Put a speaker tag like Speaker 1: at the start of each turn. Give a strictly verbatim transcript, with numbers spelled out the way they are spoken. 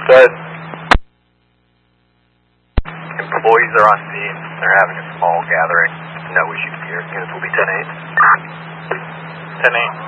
Speaker 1: Good. Employees are on scene. They're having a small gathering. No issues here. Units will be ten eight. ten eight.